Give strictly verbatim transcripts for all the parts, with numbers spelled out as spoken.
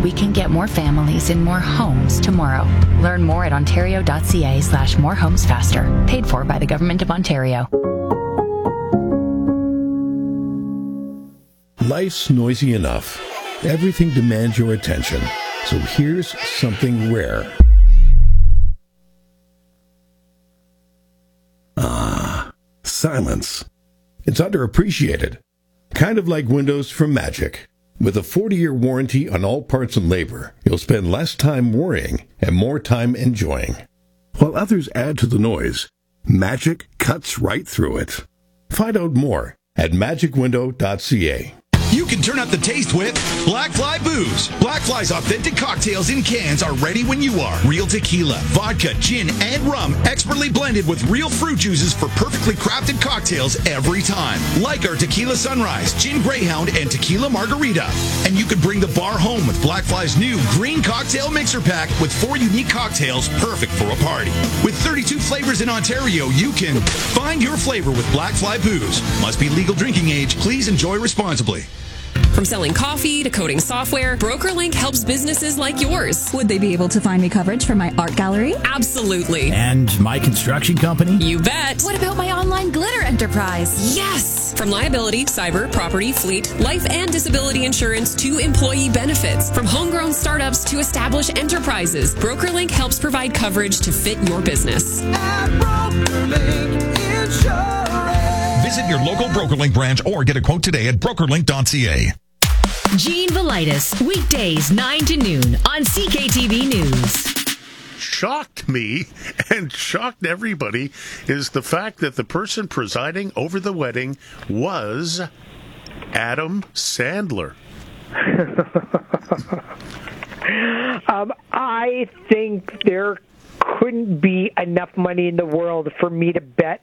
we can get more families in more homes tomorrow. Learn more at ontario.ca slash more homes faster. Paid for by the Government of Ontario. Life's noisy enough. Everything demands your attention. So here's something rare. Ah, silence. It's underappreciated. Kind of like windows from Magic. With a forty-year warranty on all parts and labor, you'll spend less time worrying and more time enjoying. While others add to the noise, Magic cuts right through it. Find out more at magic window dot c a. You can turn up the taste with Blackfly Booze. Blackfly's authentic cocktails in cans are ready when you are. Real tequila, vodka, gin, and rum, expertly blended with real fruit juices for perfectly crafted cocktails every time. Like our Tequila Sunrise, Gin Greyhound, and Tequila Margarita. And you can bring the bar home with Blackfly's new green cocktail mixer pack with four unique cocktails perfect for a party. With thirty-two flavors in Ontario, you can find your flavor with Blackfly Booze. Must be legal drinking age. Please enjoy responsibly. From selling coffee to coding software, BrokerLink helps businesses like yours. Would they be able to find me coverage for my art gallery? Absolutely. And my construction company? You bet. What about my online glitter enterprise? Yes. From liability, cyber, property, fleet, life and disability insurance to employee benefits. From homegrown startups to established enterprises, BrokerLink helps provide coverage to fit your business. At BrokerLink Insurance. Visit your local BrokerLink branch or get a quote today at broker link dot c a. Gene Velitis, weekdays nine to noon on C K T V News. Shocked me and shocked everybody is the fact that the person presiding over the wedding was Adam Sandler. um, I think there couldn't be enough money in the world for me to bet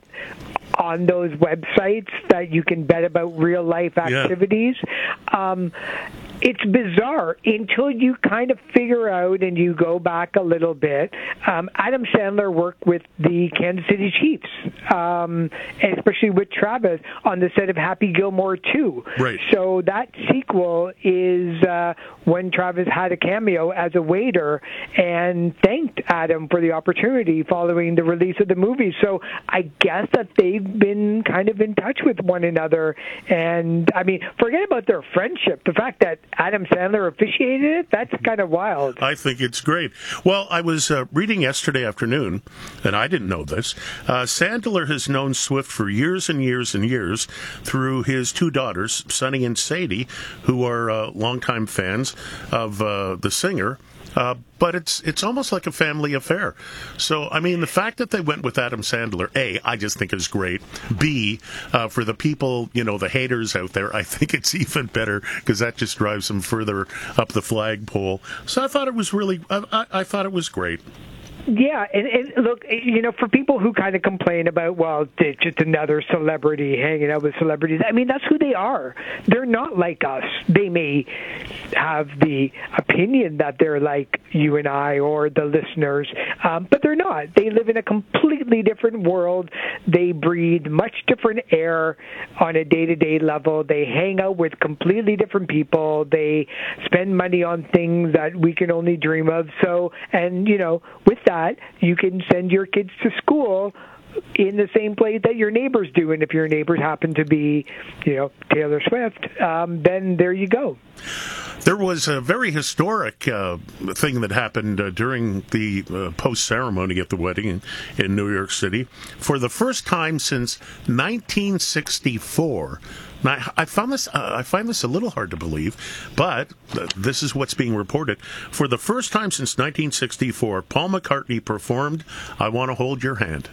on those websites that you can bet about real life activities. Yeah. Um, it's bizarre until you kind of figure out and you go back a little bit. Um, Adam Sandler worked with the Kansas City Chiefs, um, and especially with Travis on the set of Happy Gilmore two. Right. So that sequel is uh, when Travis had a cameo as a waiter and thanked Adam for the opportunity following the release of the movie. So I guess that they've been kind of in touch with one another. And, I mean, forget about their friendship. The fact that Adam Sandler officiated it, that's kind of wild. I think it's great. Well, I was uh, reading yesterday afternoon, and I didn't know this. Uh, Sandler has known Swift for years and years and years through his two daughters, Sonny and Sadie, who are uh, longtime fans of uh, the singer. Uh, but it's it's almost like a family affair. So, I mean, the fact that they went with Adam Sandler, A, I just think is great. B, uh, for the people, you know, the haters out there, I think it's even better because that just drives them further up the flagpole. So I thought it was really, I, I, I thought it was great. Yeah, and, and look, you know, for people who kind of complain about, well, it's just another celebrity hanging out with celebrities, I mean, that's who they are. They're not like us. They may have the opinion that they're like you and I or the listeners, um, but they're not. They live in a completely different world. They breathe much different air on a day-to-day level. They hang out with completely different people. They spend money on things that we can only dream of. So, and, you know, with that, you can send your kids to school in the same place that your neighbors do. And if your neighbors happen to be, you know, Taylor Swift, um, then there you go. There was a very historic uh, thing that happened uh, during the uh, post-ceremony at the wedding in, in New York City. For the first time since nineteen sixty-four, now, I found this. Uh, I find this a little hard to believe, but uh, this is what's being reported. For the first time since nineteen sixty-four, Paul McCartney performed "I Want to Hold Your Hand."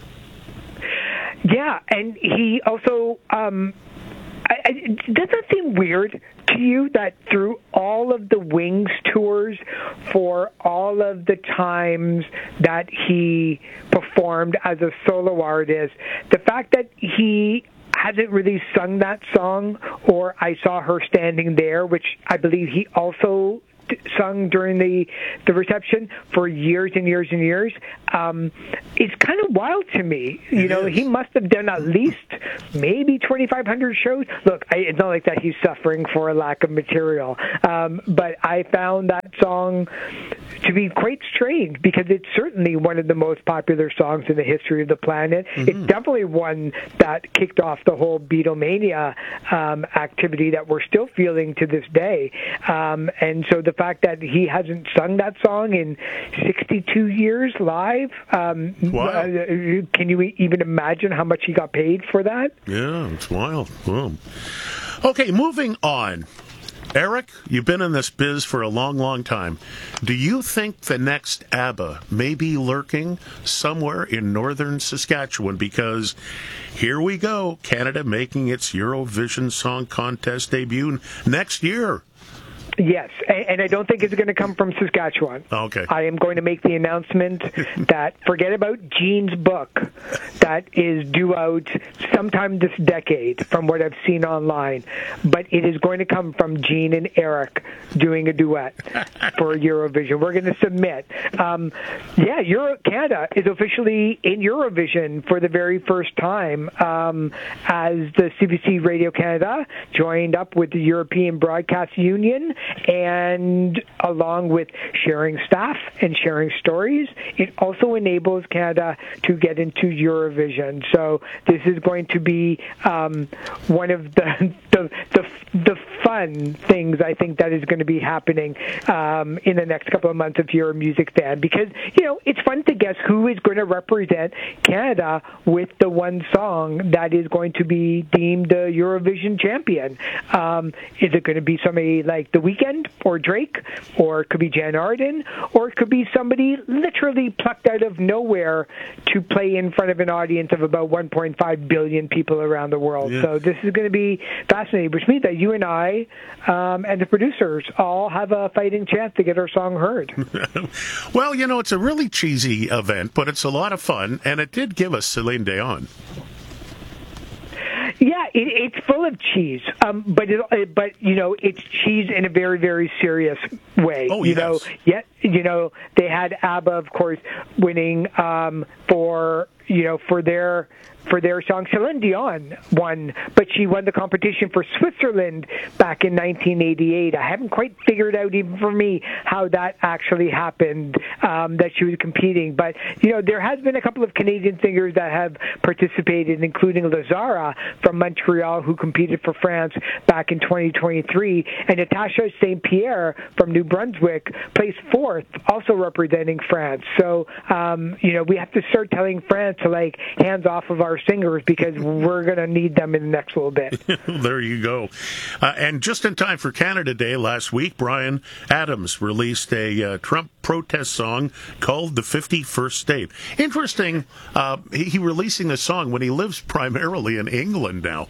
Yeah, and he also. Um, I, I, does that seem weird to you that through all of the Wings tours, for all of the times that he performed as a solo artist, the fact that he hasn't really sung that song, or I Saw Her Standing There, which I believe he also sung during the the reception for years and years and years. Um, it's kind of wild to me. You know, he must have done at least maybe twenty-five hundred shows. Look, I, it's not like that he's suffering for a lack of material, um, but I found that song to be quite strange because it's certainly one of the most popular songs in the history of the planet. Mm-hmm. It's definitely one that kicked off the whole Beatlemania um, activity that we're still feeling to this day. Um, and so the fact that he hasn't sung that song in sixty-two years live, um, wow. uh, can you even imagine how much he got paid for that? Yeah, it's wild. Wow. Okay, moving on. Eric, you've been in this biz for a long, long time. Do you think the next ABBA may be lurking somewhere in northern Saskatchewan? Because here we go, Canada making its Eurovision Song Contest debut next year. Yes, and I don't think it's going to come from Saskatchewan. Okay. I am going to make the announcement that forget about Gene's book that is due out sometime this decade from what I've seen online, but it is going to come from Gene and Eric doing a duet for Eurovision. We're going to submit. Um, yeah, Euro- Canada is officially in Eurovision for the very first time um, as the C B C Radio Canada joined up with the European Broadcast Union, and along with sharing staff and sharing stories, it also enables Canada to get into Eurovision. So this is going to be um, one of the, the the the fun things I think that is going to be happening um, in the next couple of months if you're a music fan, because you know it's fun to guess who is going to represent Canada with the one song that is going to be deemed the Eurovision champion. Um, is it going to be somebody like The Weeknd or Drake, or it could be Jan Arden, or it could be somebody literally plucked out of nowhere to play in front of an audience of about one point five billion people around the world. Yeah. So this is going to be fascinating, which means that you and I um, and the producers all have a fighting chance to get our song heard. Well, you know, it's a really cheesy event, but it's a lot of fun, and it did give us Celine Dion. Yeah, it, it's full of cheese, um, but it, but you know, it's cheese in a very, very serious way. Oh, you yes. know, yeah, you know, they had ABBA, of course, winning um, for you know for their. for their song. Celine Dion won, but she won the competition for Switzerland back in nineteen eighty-eight. I haven't quite figured out, even for me, how that actually happened, um, that she was competing. But, you know, there has been a couple of Canadian singers that have participated, including Lazara from Montreal, who competed for France back in twenty twenty-three, and Natasha Saint Pierre from New Brunswick placed fourth, also representing France. So, um, you know, we have to start telling France to, like, hands off of our singers, because we're going to need them in the next little bit. There you go. Uh, and just in time for Canada Day last week, Bryan Adams released a uh, Trump protest song called The fifty-first State. Interesting, uh, he, he releasing the song when he lives primarily in England now.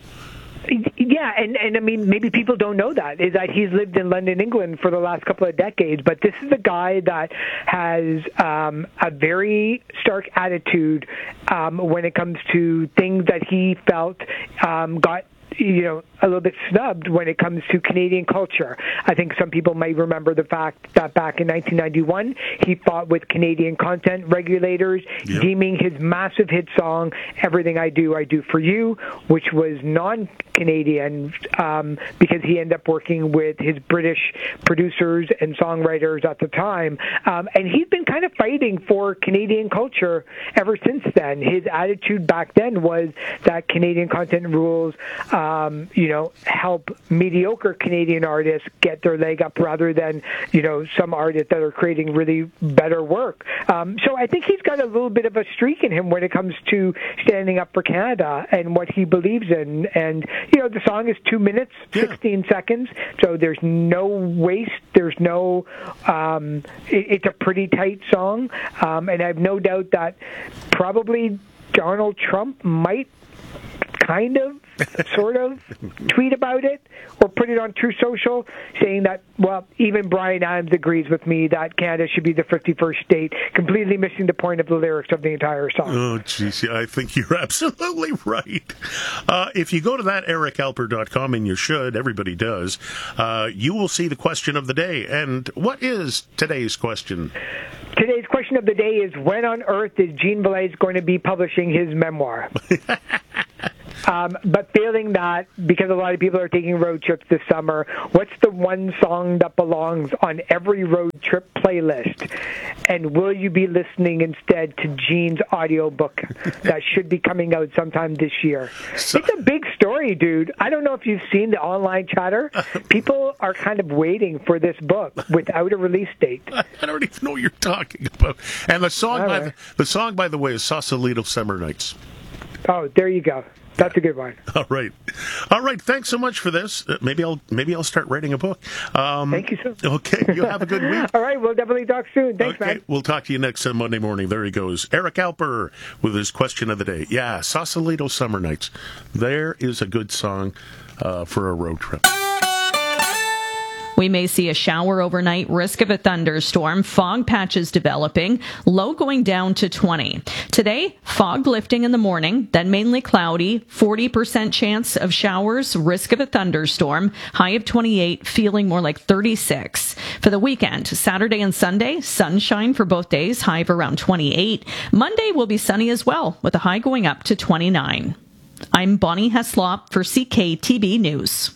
Yeah, and, and I mean, maybe people don't know that, is that he's lived in London, England for the last couple of decades, but this is a guy that has um, a very stark attitude um, when it comes to things that he felt um, got you know, a little bit snubbed when it comes to Canadian culture. I think some people might remember the fact that back in nineteen ninety-one, he fought with Canadian content regulators, yep. deeming his massive hit song, Everything I Do, I Do For You, which was non-Canadian, um, because he ended up working with his British producers and songwriters at the time. Um, and he's been kind of fighting for Canadian culture ever since then. His attitude back then was that Canadian content rules Um, you know, help mediocre Canadian artists get their leg up rather than, you know, some artists that are creating really better work. Um, so I think he's got a little bit of a streak in him when it comes to standing up for Canada and what he believes in. And, you know, the song is two minutes, yeah. sixteen seconds, so there's no waste. There's no, um, it, it's a pretty tight song. Um, and I have no doubt that probably Donald Trump might kind of, sort of, tweet about it or put it on True Social, saying that, well, even Brian Adams agrees with me that Canada should be the fifty-first state, completely missing the point of the lyrics of the entire song. Oh, geez, yeah, I think you're absolutely right. Uh, if you go to that eric alper dot com, and you should, everybody does, uh, you will see the question of the day. And what is today's question? Today's question of the day is, when on earth is Gene Velez going to be publishing his memoir? Um, but failing that, because a lot of people are taking road trips this summer, what's the one song that belongs on every road trip playlist? And will you be listening instead to Gene's audiobook that should be coming out sometime this year? So, it's a big story, dude. I don't know if you've seen the online chatter. People are kind of waiting for this book without a release date. I don't even know what you're talking about. And the song, by the, the song, by the way, is Sausalito Summer Nights. Oh, there you go. That's a good one. All right, all right. Thanks so much for this. Uh, maybe I'll maybe I'll start writing a book. Um, Thank you, sir. Okay, you have a good week. All right, we'll definitely talk soon. Thanks, okay, man. We'll talk to you next uh, Monday morning. There he goes, Eric Alper, with his question of the day. Yeah, Sausalito Summer Nights. There is a good song uh, for a road trip. We may see a shower overnight, risk of a thunderstorm, fog patches developing, low going down to twenty. Today, fog lifting in the morning, then mainly cloudy, forty percent chance of showers, risk of a thunderstorm, high of twenty-eight, feeling more like thirty-six. For the weekend, Saturday and Sunday, sunshine for both days, high of around twenty-eight. Monday will be sunny as well, with a high going up to twenty-nine. I'm Bonnie Heslop for C K T V News.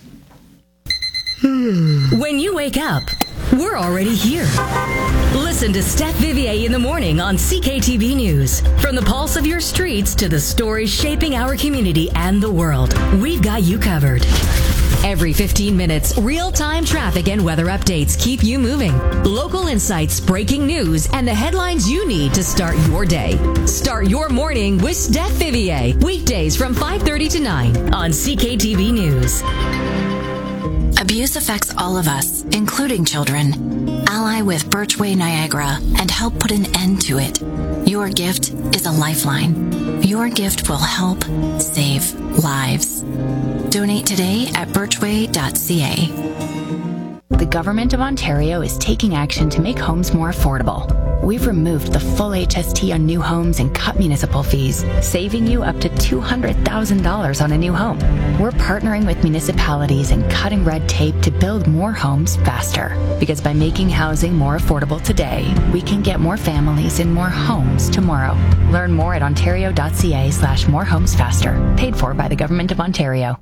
When you wake up, we're already here. Listen to Steph Vivier in the morning on C K T V News. From the pulse of your streets to the stories shaping our community and the world, we've got you covered. Every fifteen minutes, real-time traffic and weather updates keep you moving. Local insights, breaking news, and the headlines you need to start your day. Start your morning with Steph Vivier. Weekdays from five thirty to nine on C K T V News. Abuse affects all of us, including children. Ally with Birchway Niagara and help put an end to it. Your gift is a lifeline. Your gift will help save lives. Donate today at birchway dot c a. The Government of Ontario is taking action to make homes more affordable. We've removed the full H S T on new homes and cut municipal fees, saving you up to two hundred thousand dollars on a new home. We're partnering with municipalities and cutting red tape to build more homes faster. Because by making housing more affordable today, we can get more families in more homes tomorrow. Learn more at ontario dot c a slash more homes faster. Paid for by the Government of Ontario.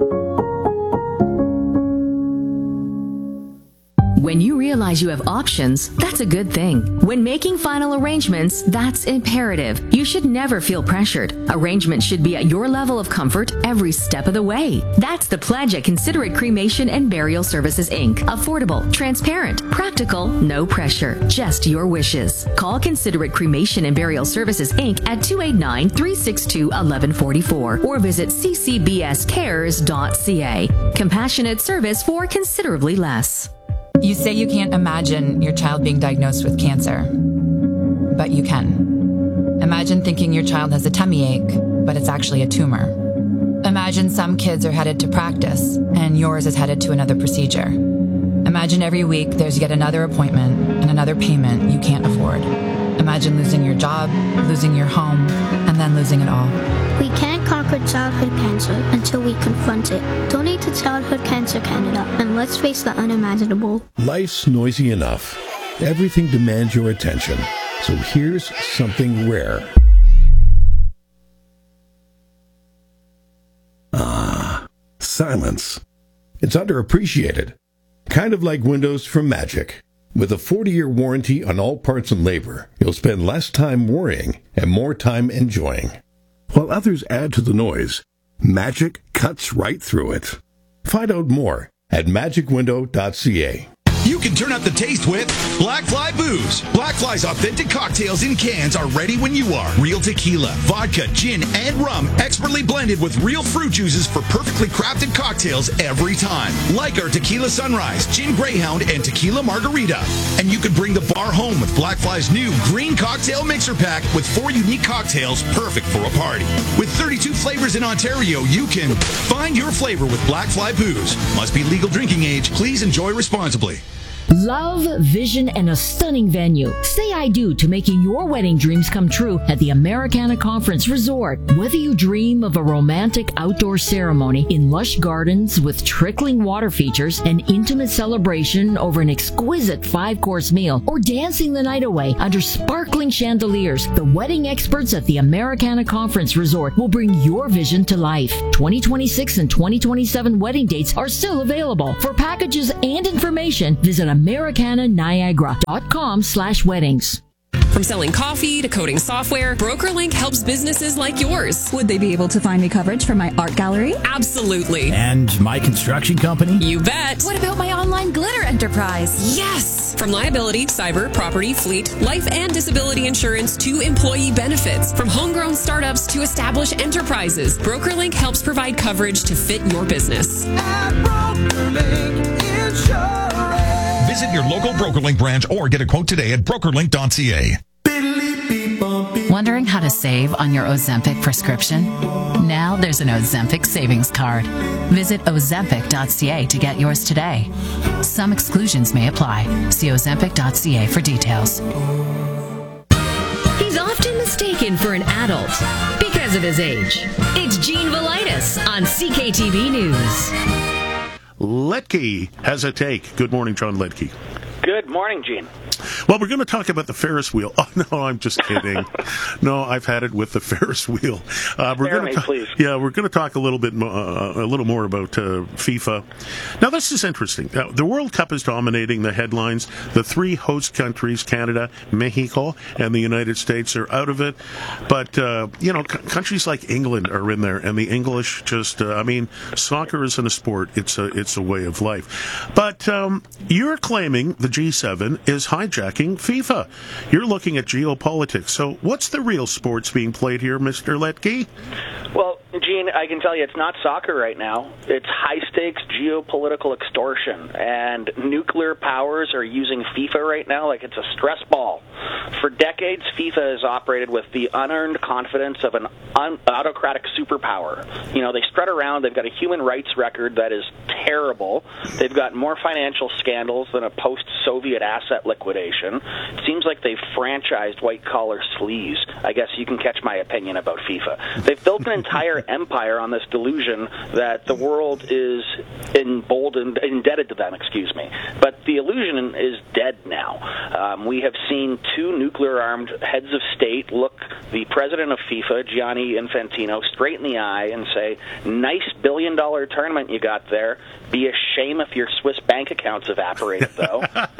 When you realize you have options, that's a good thing. When making final arrangements, that's imperative. You should never feel pressured. Arrangements should be at your level of comfort every step of the way. That's the pledge at Considerate Cremation and Burial Services, Incorporated. Affordable, transparent, practical, no pressure, just your wishes. Call Considerate Cremation and Burial Services, Incorporated at two eight nine, three six two, one one four four or visit c c b s cares dot c a. Compassionate service for considerably less. You say you can't imagine your child being diagnosed with cancer, but you can. Imagine thinking your child has a tummy ache, but it's actually a tumor. Imagine some kids are headed to practice, and yours is headed to another procedure. Imagine every week there's yet another appointment and another payment you can't afford. Imagine losing your job, losing your home, and then losing it all. We can't conquer childhood cancer until we confront it. Donate to Childhood Cancer Canada, and let's face the unimaginable. Life's noisy enough. Everything demands your attention. So here's something rare. Ah, silence. It's underappreciated. Kind of like windows from Magic. With a forty-year warranty on all parts and labor, you'll spend less time worrying and more time enjoying. While others add to the noise, Magic cuts right through it. Find out more at magic window dot c a. You can turn up the taste with Black Fly Booze. Black Fly's authentic cocktails in cans are ready when you are. Real tequila, vodka, gin, and rum, expertly blended with real fruit juices for perfectly crafted cocktails every time. Like our Tequila Sunrise, Gin Greyhound, and Tequila Margarita. And And you can bring the bar home with Blackfly's new green cocktail mixer pack with four unique cocktails perfect for a party. With thirty-two flavors in Ontario, you can find your flavor with Blackfly Booze. Must be legal drinking age. Please enjoy responsibly. Love, vision, and a stunning venue. Say I do to making your wedding dreams come true at the Americana Conference Resort. Whether you dream of a romantic outdoor ceremony in lush gardens with trickling water features, an intimate celebration over an exquisite five-course meal, or dancing the night away under sparkling chandeliers, the wedding experts at the Americana Conference Resort will bring your vision to life. twenty twenty-six and twenty twenty-seven wedding dates are still available. For packages and information, visit Americana Niagara dot com slash weddings. From selling coffee to coding software, BrokerLink helps businesses like yours. Would they be able to find me coverage for my art gallery? Absolutely. And my construction company? You bet. What about my online glitter enterprise? Yes! From liability, cyber, property, fleet, life and disability insurance to employee benefits. From homegrown startups to established enterprises, BrokerLink helps provide coverage to fit your business. At BrokerLink Insurance. Visit your local BrokerLink branch or get a quote today at brokerlink dot c a. Wondering how to save on your Ozempic prescription? Now there's an Ozempic savings card. Visit ozempic dot c a to get yours today. Some exclusions may apply. See ozempic dot c a for details. He's often mistaken for an adult because of his age. It's Gene Velitis on C K T V News. Letke has a take. Good morning, John Letke. Good morning, Gene. Well, we're going to talk about the Ferris wheel. Oh, no, I'm just kidding. No, I've had it with the Ferris wheel. Uh, we're Spare going me, to please. Yeah, we're going to talk a little bit, mo- uh, a little more about uh, FIFA. Now, this is interesting. Now, the World Cup is dominating the headlines. The three host countries, Canada, Mexico, and the United States, are out of it. But uh, you know, c- countries like England are in there, and the English just. Uh, I mean, soccer isn't a sport; it's a it's a way of life. But um, you're claiming the G seven is hijacking FIFA. You're looking at geopolitics. So what's the real sports being played here, Mister Letke? Well, Gene, I can tell you it's not soccer right now. It's high-stakes geopolitical extortion, and nuclear powers are using FIFA right now like it's a stress ball. For decades, FIFA has operated with the unearned confidence of an un- autocratic superpower. You know, they strut around. They've got a human rights record that is terrible. They've got more financial scandals than a post-Soviet asset liquidation. It seems like they've franchised white-collar sleaze. I guess you can catch my opinion about FIFA. They've built an entire empire on this delusion that the world is emboldened, indebted to them, excuse me. But the illusion is dead now. Um, we have seen two nuclear-armed heads of state look the president of FIFA, Gianni Infantino, straight in the eye and say, nice billion-dollar tournament you got there. Be a shame if your Swiss bank accounts evaporated, though.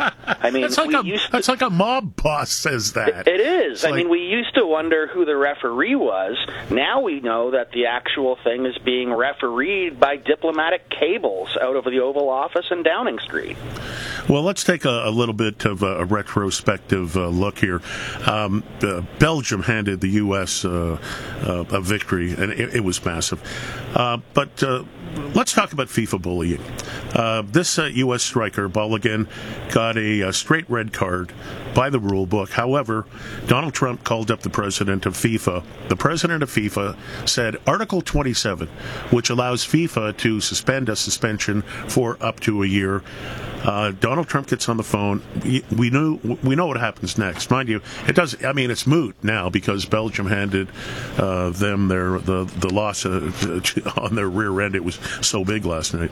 I mean, that's like, we a, used to, that's like a mob boss says that. It is. It's I like, mean, we used to wonder who the referee was. Now we know that the actual thing is being refereed by diplomatic cables out of the Oval Office and Downing Street. Well, let's take a, a little bit of a, a retrospective uh, look here. Um, uh, Belgium handed the U S uh, uh, a victory, and it, it was massive. Uh, but uh, let's talk about FIFA bullying. Uh, this uh, U S striker, Balogun, got a, a straight red card by the rule book. However, Donald Trump called up the president of FIFA. The president of FIFA said Article twenty-seven, which allows FIFA to suspend a suspension for up to a year. Uh, Donald Trump gets on the phone. We, we knew we know what happens next, mind you. It does. I mean, it's moot now because Belgium handed uh, them their the the loss uh, on their rear end. It was so big last night.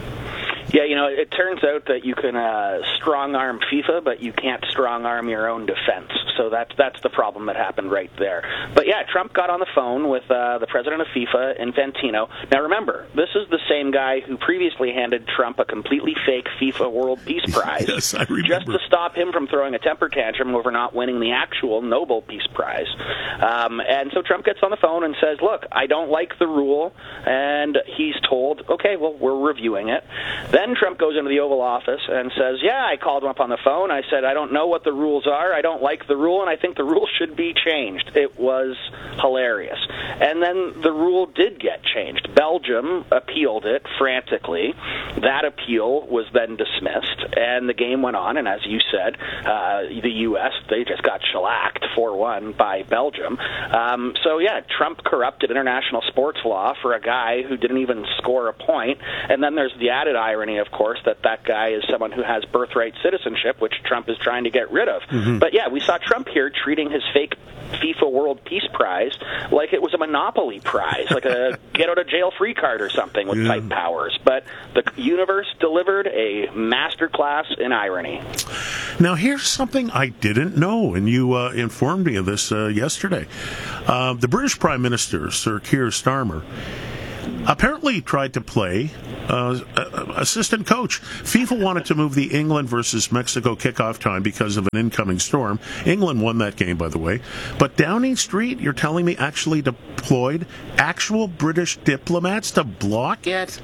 Yeah, you know, it turns out that you can uh, strong-arm FIFA, but you can't strong-arm your own defense. So that's that's the problem that happened right there. But yeah, Trump got on the phone with uh, the president of FIFA, Infantino. Now remember, this is the same guy who previously handed Trump a completely fake FIFA World Peace Prize, yes, I remember. just to stop him from throwing a temper tantrum over not winning the actual Nobel Peace Prize. Um, and so Trump gets on the phone and says, look, I don't like the rule, and he's told, okay, well, we're reviewing it. Then Trump goes into the Oval Office and says, yeah, I called him up on the phone. I said, I don't know what the rules are. I don't like the rules. rule, and I think the rule should be changed. It was hilarious. And then the rule did get changed. Belgium appealed it frantically. That appeal was then dismissed, and the game went on, and as you said, uh, the U S, they just got shellacked four one by Belgium. Um, so, yeah, Trump corrupted international sports law for a guy who didn't even score a point. And then there's the added irony, of course, that that guy is someone who has birthright citizenship, which Trump is trying to get rid of. Mm-hmm. But, yeah, we saw Trump here treating his fake FIFA World Peace Prize like it was a Monopoly prize, like a get-out-of-jail-free card or something with yeah. type powers. But the universe delivered a masterclass in irony. Now, here's something I didn't know, and you uh, informed me of this uh, yesterday. Uh, the British Prime Minister, Sir Keir Starmer, apparently tried to play uh, assistant coach. FIFA wanted to move the England versus Mexico kickoff time because of an incoming storm. England won that game, by the way. But Downing Street, you're telling me, actually deployed actual British diplomats to block it?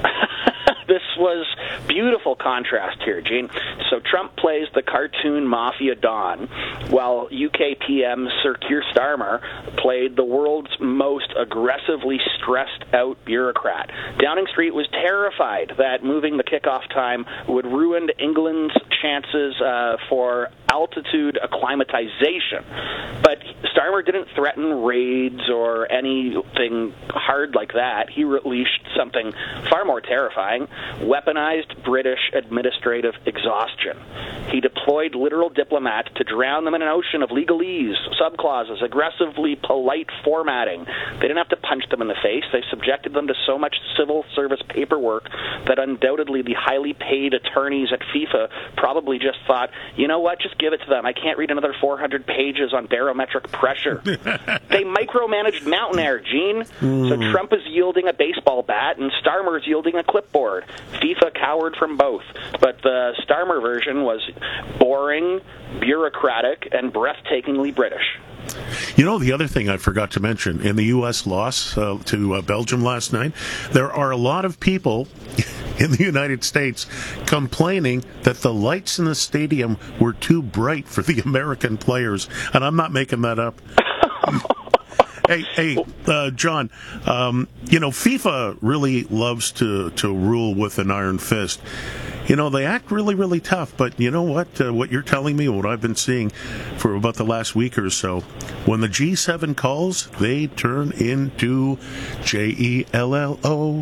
This was beautiful contrast here, Gene. So Trump plays the cartoon mafia don, while U K P M Sir Keir Starmer played the world's most aggressively stressed-out bureaucrat. Downing Street was terrified that moving the kickoff time would ruin England's chances uh, for altitude acclimatization. But Starmer didn't threaten raids or anything hard like that. He unleashed something far more terrifying: weaponized British administrative exhaustion. He deployed literal diplomats to drown them in an ocean of legalese, subclauses, aggressively polite formatting. They didn't have to punch them in the face. They subjected them to so much civil service paperwork that undoubtedly the highly paid attorneys at FIFA probably just thought, you know what, just give it to them. I can't read another four hundred pages on barometric pressure. They micromanaged Mountain Air, Gene. Mm. So Trump is yielding a baseball bat and Starmer is yielding a clipboard. FIFA cowered from both. But the Starmer version was boring, bureaucratic, and breathtakingly British. You know, the other thing I forgot to mention, in the U S loss uh, to uh, Belgium last night, there are a lot of people in the United States complaining that the lights in the stadium were too bright for the American players. And I'm not making that up. Hey, hey, uh, John, um, you know, FIFA really loves to, to rule with an iron fist. You know, they act really, really tough, but you know what? Uh, what you're telling me, what I've been seeing for about the last week or so, when the G seven calls, they turn into J E L L O.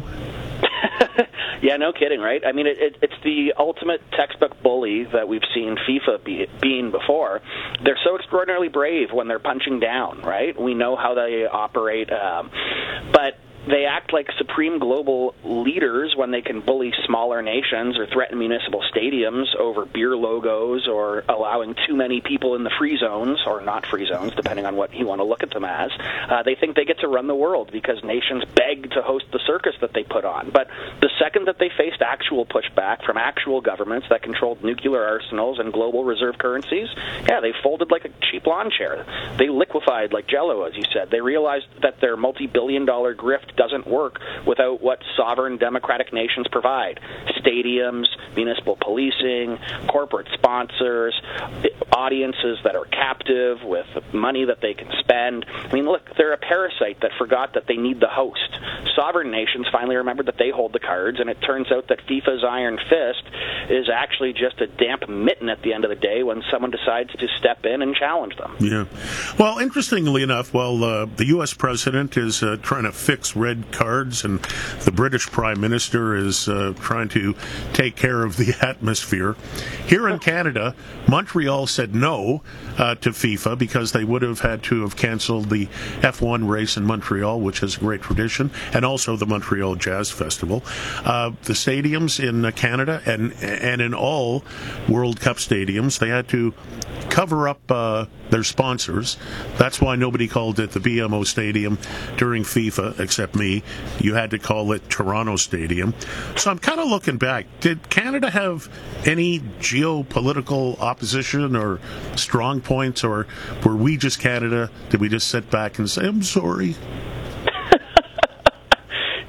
Yeah, no kidding, right? I mean, it, it, it's the ultimate textbook bully that we've seen FIFA be, being before. They're so extraordinarily brave when they're punching down, right? We know how they operate, um, but they act like supreme global leaders when they can bully smaller nations or threaten municipal stadiums over beer logos or allowing too many people in the free zones, or not free zones, depending on what you want to look at them as. Uh, they think they get to run the world because nations beg to host the circus that they put on. But the second that they faced actual pushback from actual governments that controlled nuclear arsenals and global reserve currencies, yeah, they folded like a cheap lawn chair. They liquefied like Jell-O, as you said. They realized that their multi-billion dollar grift doesn't work without what sovereign democratic nations provide: stadiums, municipal policing, corporate sponsors, audiences that are captive with money that they can spend. I mean, look, they're a parasite that forgot that they need the host. Sovereign nations finally remembered that they hold the cards, and it turns out that FIFA's iron fist is actually just a damp mitten at the end of the day when someone decides to step in and challenge them. Yeah. Well, interestingly enough, while uh, the U S president is uh, trying to fix red cards and the British Prime Minister is uh, trying to take care of the atmosphere, here in Canada, Montreal said no uh, to FIFA because they would have had to have canceled the F one race in Montreal, which has a great tradition, and also the Montreal Jazz Festival. Uh, the stadiums in uh, Canada and and in all World Cup stadiums, they had to cover up uh, their sponsors. That's why nobody called it the B M O Stadium during FIFA, except me. You had to call it Toronto Stadium. So I'm kind of looking back. Did Canada have any geopolitical opposition or strong points, or were we just Canada? Did we just sit back and say, I'm sorry? Gene,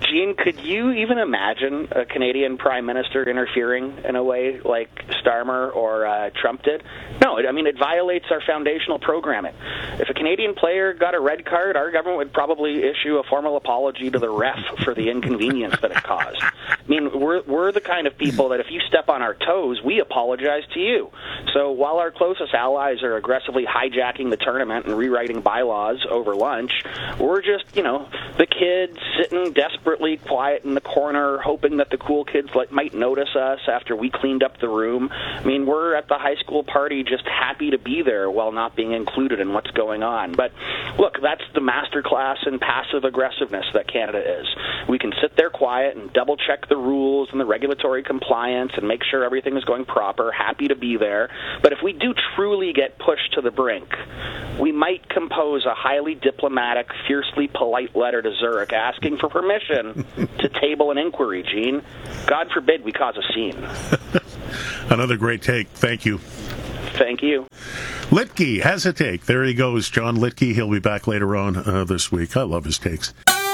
could you even imagine a Canadian Prime Minister interfering in a way like Starmer or uh, Trump did? No, it, I mean, it violates our foundational programming. If a Canadian player got a red card, our government would probably issue a formal apology to the ref for the inconvenience that it caused. I mean, we're, we're the kind of people that if you step on our toes, we apologize to you. So while our closest allies are aggressively hijacking the tournament and rewriting bylaws over lunch, we're just, you know, the kids sitting desperately quiet in the corner, hoping that the cool kids like, might notice us after we cleaned up the room. I mean, we're at the high school party just happy to be there while not being included in what's going on. But look, that's the masterclass in passive aggressiveness that Canada is. We can sit there quiet and double-check the rules and the regulatory compliance and make sure everything is going proper, happy to be there. But if we do truly get pushed to the brink, we might compose a highly diplomatic, fiercely polite letter to Zurich asking for permission to table an inquiry, Gene. God forbid we cause a scene. Another great take. Thank you. Thank you. Litke has a take. There he goes, John Litke. He'll be back later on uh, this week. I love his takes.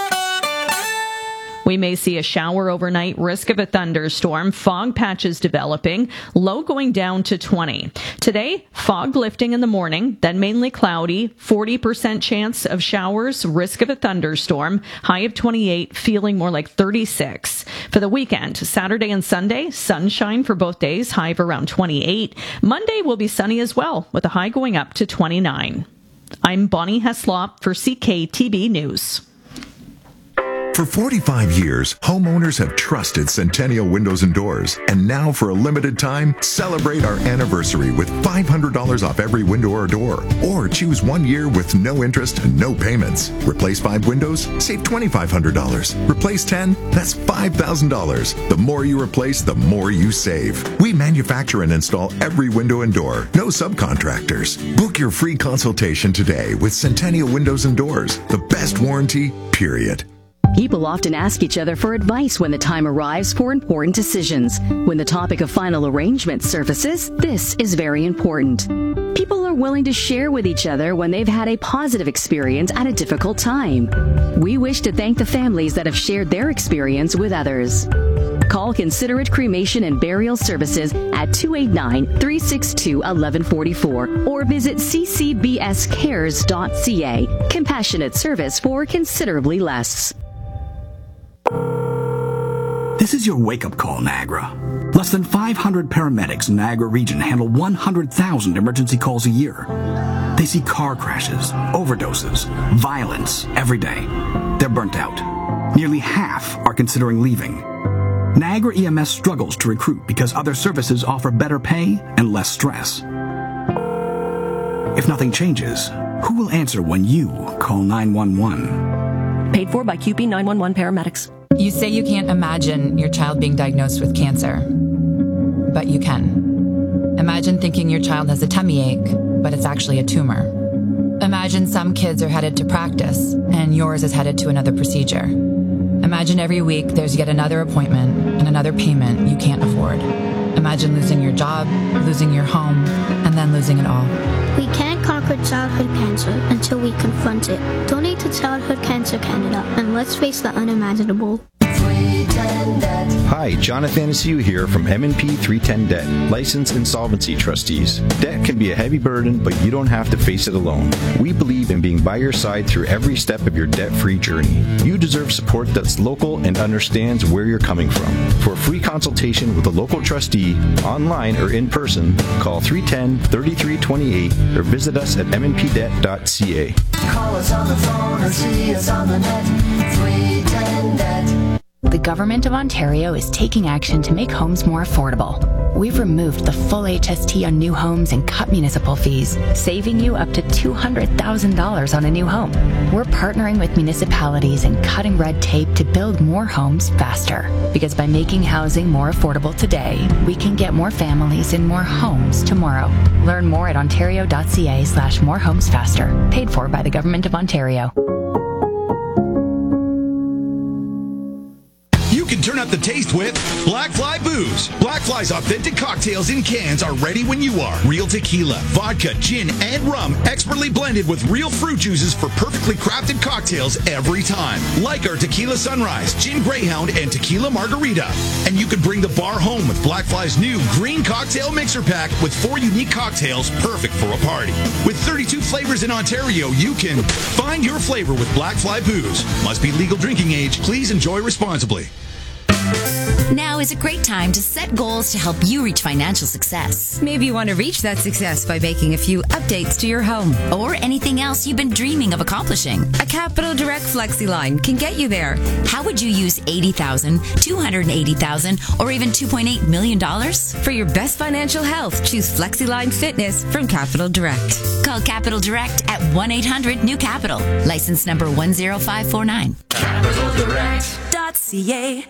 We may see a shower overnight, risk of a thunderstorm, fog patches developing, low going down to twenty. Today, fog lifting in the morning, then mainly cloudy, forty percent chance of showers, risk of a thunderstorm, high of twenty-eight, feeling more like thirty-six. For the weekend, Saturday and Sunday, sunshine for both days, high of around twenty-eight. Monday will be sunny as well, with a high going up to twenty-nine. I'm Bonnie Heslop for C K T B News. For forty-five years, homeowners have trusted Centennial Windows and Doors. And now, for a limited time, celebrate our anniversary with five hundred dollars off every window or door. Or choose one year with no interest and no payments. Replace five windows? Save two thousand five hundred dollars. Replace ten? That's five thousand dollars. The more you replace, the more you save. We manufacture and install every window and door. No subcontractors. Book your free consultation today with Centennial Windows and Doors. The best warranty, period. People often ask each other for advice when the time arrives for important decisions. When the topic of final arrangement surfaces, this is very important. People are willing to share with each other when they've had a positive experience at a difficult time. We wish to thank the families that have shared their experience with others. Call Considerate Cremation and Burial Services at two eight nine, three six two, one one four four or visit c c b s cares dot c a. Compassionate service for considerably less. This is your wake-up call, Niagara. Less than five hundred paramedics in Niagara region handle one hundred thousand emergency calls a year. They see car crashes, overdoses, violence every day. They're burnt out. Nearly half are considering leaving. Niagara E M S struggles to recruit because other services offer better pay and less stress. If nothing changes, who will answer when you call nine one one? Paid for by Q P nine one one paramedics. You say you can't imagine your child being diagnosed with cancer, but you can. Imagine thinking your child has a tummy ache, but it's actually a tumor. Imagine some kids are headed to practice, and yours is headed to another procedure. Imagine every week there's yet another appointment and another payment you can't afford. Imagine losing your job, losing your home, and then losing it all. We can't conquer childhood cancer until we confront it. Donate to Childhood Cancer Canada, and let's face the unimaginable. Hi, Jonathan Anastasia here from M and P three ten Debt, licensed insolvency trustees. Debt can be a heavy burden, but you don't have to face it alone. We believe in being by your side through every step of your debt-free journey. You deserve support that's local and understands where you're coming from. For a free consultation with a local trustee, online or in person, call three one zero, three three two eight or visit us at m n p debt dot c a. Call us on the phone or see us on the net. three ten debt. The Government of Ontario is taking action to make homes more affordable. We've removed the full H S T on new homes and cut municipal fees, saving you up to two hundred thousand dollars on a new home. We're partnering with municipalities and cutting red tape to build more homes faster. Because by making housing more affordable today, we can get more families in more homes tomorrow. Learn more at ontario dot c a slash more homes faster. Paid for by the Government of Ontario. Turn up the taste with Black Fly Booze. Black Fly's authentic cocktails in cans are ready when you are. Real tequila, vodka, gin, and rum, expertly blended with real fruit juices for perfectly crafted cocktails every time. Like our Tequila Sunrise, Gin Greyhound, and Tequila Margarita. And you can bring the bar home with Black Fly's new green cocktail mixer pack with four unique cocktails perfect for a party. With thirty-two flavors in Ontario, you can find your flavor with Black Fly Booze. Must be legal drinking age. Please enjoy responsibly. Now is a great time to set goals to help you reach financial success. Maybe you want to reach that success by making a few updates to your home. Or anything else you've been dreaming of accomplishing. A Capital Direct FlexiLine can get you there. How would you use eighty thousand dollars, two hundred eighty thousand dollars, or even two point eight million dollars? For your best financial health, choose FlexiLine Fitness from Capital Direct. Call Capital Direct at one eight hundred new capital. License number one zero five four nine. Capital Direct dot C A.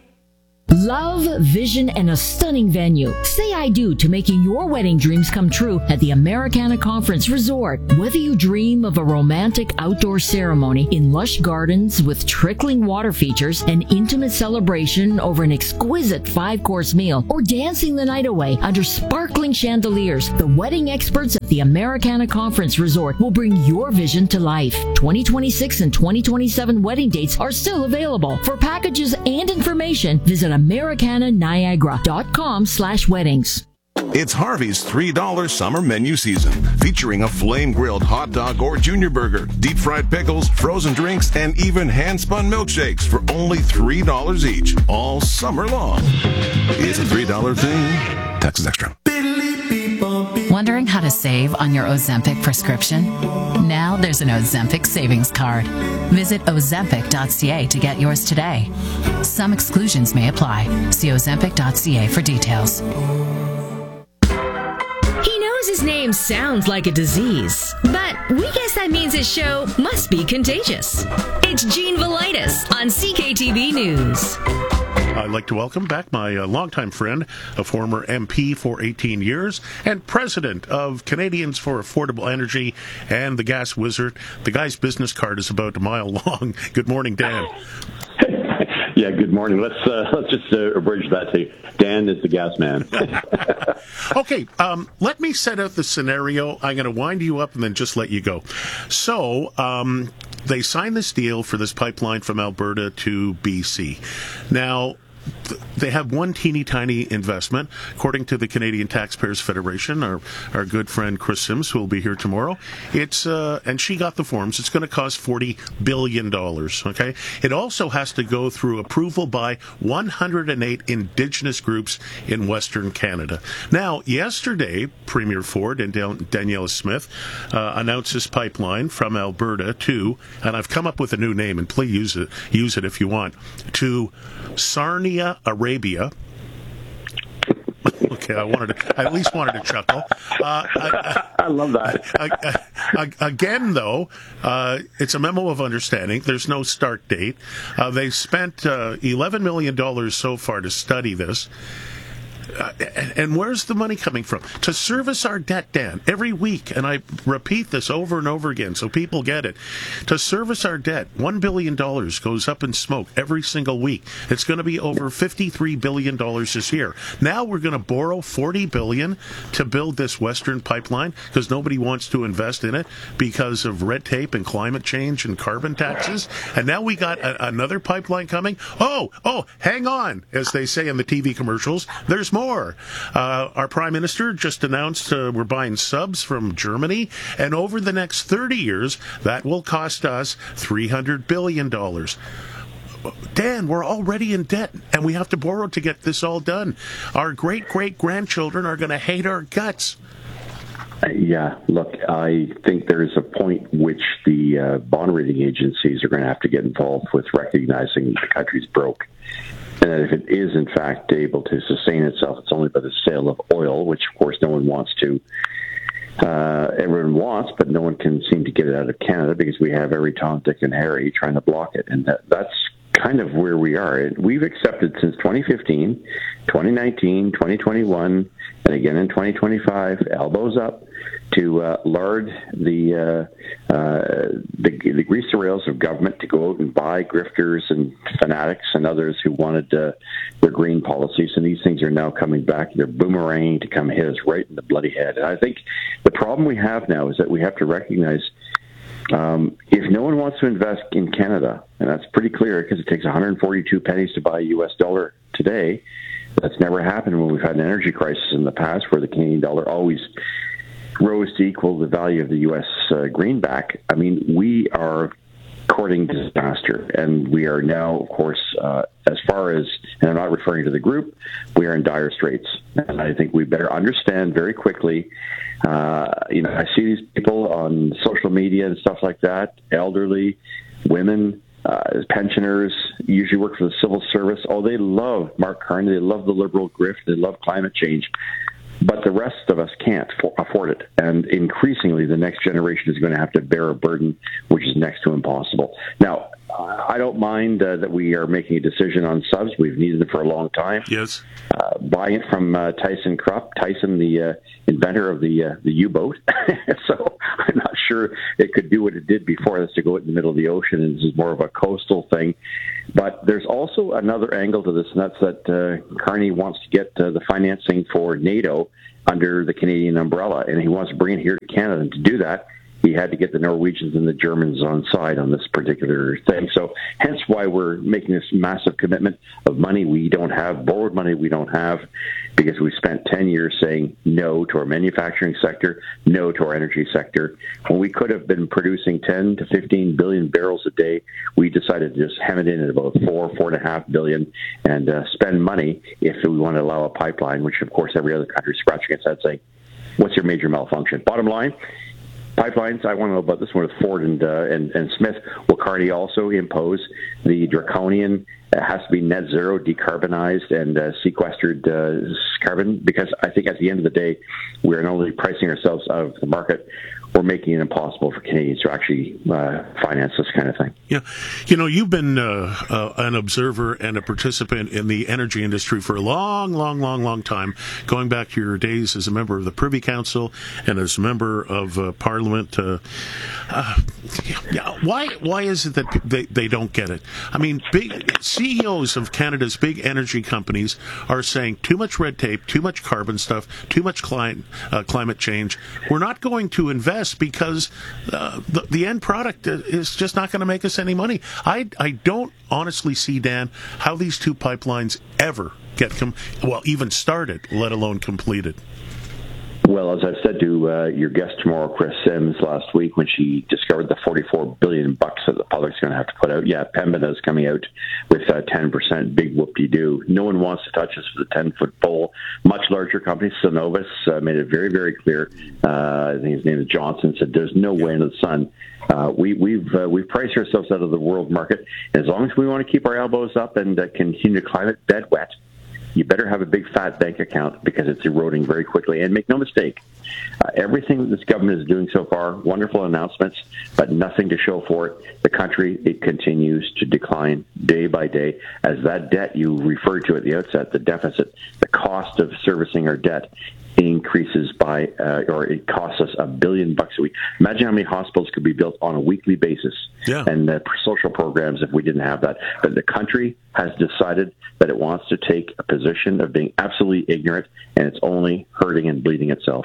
Love, vision, and a stunning venue. Say I do to making your wedding dreams come true at the Americana Conference Resort. Whether you dream of a romantic outdoor ceremony in lush gardens with trickling water features, an intimate celebration over an exquisite five-course meal, or dancing the night away under sparkling chandeliers, the wedding experts at the Americana Conference Resort will bring your vision to life. twenty twenty-six and twenty twenty-seven wedding dates are still available. For packages and information, visit Americana Niagara dot com slash weddings. It's Harvey's three dollar summer menu season, featuring a flame-grilled hot dog or junior burger, deep-fried pickles, frozen drinks, and even hand-spun milkshakes for only three dollars each, all summer long. It's a three dollar thing. Taxes extra. Wondering how to save on your Ozempic prescription? Now there's an Ozempic savings card. Visit ozempic dot c a to get yours today. Some exclusions may apply. See ozempic dot c a for details. He knows his name sounds like a disease, but we guess that means his show must be contagious. It's Gene Velitis on C K T V News. I'd like to welcome back my uh, longtime friend, a former M P for eighteen years, and president of Canadians for Affordable Energy and the Gas Wizard. The guy's business card is about a mile long. Good morning, Dan. Yeah, good morning. Let's uh, let's just uh, abridge that to Dan is the gas man. Okay, um, let me set out the scenario. I'm going to wind you up and then just let you go. So, um, they signed this deal for this pipeline from Alberta to B C. Now, they have one teeny tiny investment, according to the Canadian Taxpayers Federation. Our our good friend Chris Sims, who will be here tomorrow. It's uh, and she got the forms. It's going to cost forty billion dollars. Okay, it also has to go through approval by one hundred eight Indigenous groups in Western Canada. Now, yesterday, Premier Ford and Danielle Smith uh, announced this pipeline from Alberta to, and I've come up with a new name, and please use it use it if you want, to Sarnia, Arabia. Okay, I wanted to, I at least wanted to chuckle. Uh, I, I love that. I, I, again, though, uh, it's a memo of understanding. There's no start date. Uh, they spent uh, eleven million dollars so far to study this. Uh, and, and where's the money coming from? To service our debt, Dan, every week, and I repeat this over and over again so people get it. To service our debt, one billion dollars goes up in smoke every single week. It's going to be over fifty-three billion dollars this year. Now we're going to borrow forty billion dollars to build this Western pipeline because nobody wants to invest in it because of red tape and climate change and carbon taxes. And now we got a, another pipeline coming. Oh, oh, hang on, as they say in the T V commercials. There's more. More. Uh, our Prime Minister just announced uh, we're buying subs from Germany, and over the next thirty years, that will cost us three hundred billion dollars. Dan, we're already in debt, and we have to borrow to get this all done. Our great-great-grandchildren are going to hate our guts. Uh, yeah, look, I think there's a point which the uh, bond rating agencies are going to have to get involved with recognizing the country's broke. And that if it is, in fact, able to sustain itself, it's only by the sale of oil, which, of course, no one wants to. Uh, everyone wants, but no one can seem to get it out of Canada because we have every Tom, Dick, and Harry trying to block it. And that, that's kind of where we are. We've accepted since twenty fifteen, twenty nineteen, twenty twenty-one, and again in twenty twenty-five, elbows up, to uh, lard the, uh, uh, the the grease the rails of government to go out and buy grifters and fanatics and others who wanted uh, their green policies. And these things are now coming back. They're boomeranging to come hit us right in the bloody head. And I think the problem we have now is that we have to recognize um, if no one wants to invest in Canada, and that's pretty clear because it takes one hundred forty-two pennies to buy a U S dollar today. That's never happened when we've had an energy crisis in the past where the Canadian dollar always rose to equal the value of the U S uh, greenback. I mean, we are courting disaster, and we are now, of course, uh, as far as, and I'm not referring to the group, we are in dire straits. And I think we better understand very quickly, uh, you know, I see these people on social media and stuff like that, elderly, women, uh, pensioners, usually work for the civil service. Oh, they love Mark Carney, they love the Liberal grift, they love climate change. But the rest of us can't for, afford it. And increasingly, the next generation is going to have to bear a burden which is next to impossible. Now, I don't mind uh, that we are making a decision on subs. We've needed it for a long time. Yes. Uh, buying it from uh, Tyson Krupp, Tyson, the uh, inventor of the uh, the U-boat. So I'm not sure it could do what it did before this to go out in the middle of the ocean. And this is more of a coastal thing. But there's also another angle to this, and that's that uh, Carney wants to get uh, the financing for NATO under the Canadian umbrella, and he wants to bring it here to Canada. And to do that, he had to get the Norwegians and the Germans on side on this particular thing. So hence why we're making this massive commitment of money we don't have, borrowed money we don't have, because we spent ten years saying no to our manufacturing sector, no to our energy sector. When we could have been producing ten to fifteen billion barrels a day, we decided to just hem it in at about four, four and a half billion and uh, spend money if we want to allow a pipeline, which of course every other country is scratching its head saying, what's your major malfunction? Bottom line, pipelines, I want to know about this one with Ford and, uh, and, and Smith. Will Carney also impose the draconian, it has to be net zero, decarbonized, and uh, sequestered uh, carbon? Because I think at the end of the day, we're not only pricing ourselves out of the market, we're making it impossible for Canadians to actually uh, finance this kind of thing. Yeah. You know, you've been uh, uh, an observer and a participant in the energy industry for a long, long, long, long time, going back to your days as a member of the Privy Council and as a member of uh, Parliament. Uh, uh, yeah, why why is it that they, they don't get it? I mean, big C E Os of Canada's big energy companies are saying too much red tape, too much carbon stuff, too much climate, uh, climate change. We're not going to invest because uh, the, the end product is just not going to make us any money. I, I don't honestly see, Dan, how these two pipelines ever get, com- well, even started, let alone completed. Well, as I've said to uh, your guest tomorrow, Chris Sims, last week when she discovered the forty-four billion bucks that the public's going to have to put out, yeah, Pembina is coming out with uh, ten percent, big whoop-de-doo. No one wants to touch us with a ten-foot pole. Much larger company, Cenovus, uh, made it very, very clear. Uh, I think his name is Johnson, said there's no way in the sun. Uh, we, we've uh, we've priced ourselves out of the world market. And as long as we want to keep our elbows up and uh, continue to climate bed wet, you better have a big fat bank account because it's eroding very quickly. And make no mistake, uh, everything that this government is doing so far, wonderful announcements, but nothing to show for it. The country, it continues to decline day by day as that debt you referred to at the outset, the deficit, the cost of servicing our debt, increases by, uh, or it costs us a billion bucks a week. Imagine how many hospitals could be built on a weekly basis, yeah. and uh, social programs if we didn't have that. But the country has decided that it wants to take a position of being absolutely ignorant, and it's only hurting and bleeding itself.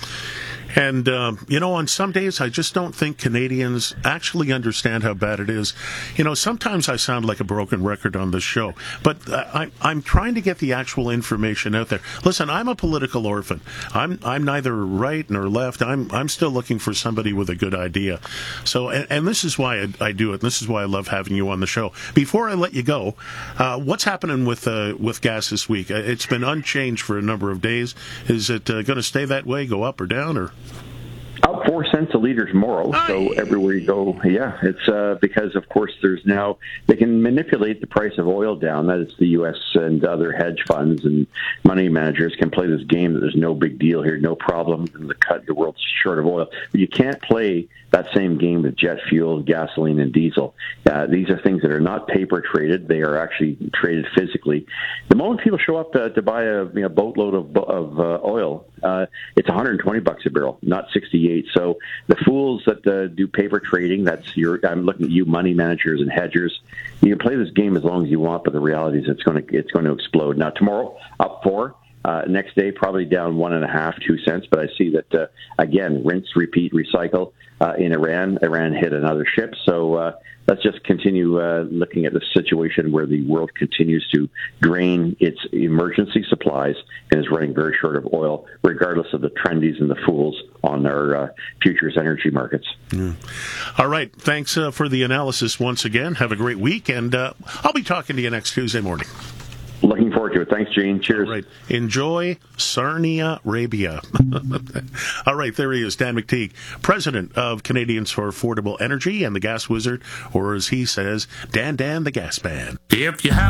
And, um, you know, on some days, I just don't think Canadians actually understand how bad it is. You know, sometimes I sound like a broken record on this show, but uh, I, I'm trying to get the actual information out there. Listen, I'm a political orphan. I'm I'm neither right nor left. I'm I'm still looking for somebody with a good idea. So, and, and this is why I, I do it. This is why I love having you on the show. Before I let you go, uh, what's happening with uh, with gas this week? It's been unchanged for a number of days. Is it uh, going to stay that way, go up or down, or? Up four cents a liter tomorrow. So everywhere you go, yeah, it's uh, because, of course, there's now, they can manipulate the price of oil down. That is the U S and other hedge funds and money managers can play this game that there's no big deal here, no problem, and the cut, the world's short of oil. But you can't play that same game with jet fuel, gasoline, and diesel. Uh, these are things that are not paper traded. They are actually traded physically. The moment people show up to, to buy a you know, boatload of, of uh, oil, uh, it's one hundred twenty bucks a barrel, not sixty-eight. So the fools that uh, do paper trading, that's your, I'm looking at you money managers and hedgers. You can play this game as long as you want, but the reality is it's going to it's going to explode. Now, tomorrow, up four. Uh, next day, probably down one and a half, two cents. But I see that, uh, again, rinse, repeat, recycle uh, in Iran. Iran hit another ship. So uh, let's just continue uh, looking at the situation where the world continues to drain its emergency supplies and is running very short of oil, regardless of the trendies and the fools on our uh, futures energy markets. Yeah. All right. Thanks uh, for the analysis once again. Have a great week. And uh, I'll be talking to you next Tuesday morning. Looking forward to it. Thanks, Gene. Cheers. All right. Enjoy Saudi Arabia. All right. There he is, Dan McTeague, president of Canadians for Affordable Energy and the Gas Wizard, or as he says, Dan Dan the Gas Man. If you have